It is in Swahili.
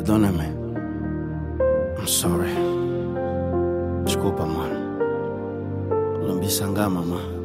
Perdóname. I'm sorry. Desculpa, mano. Lambi sangá, mamá.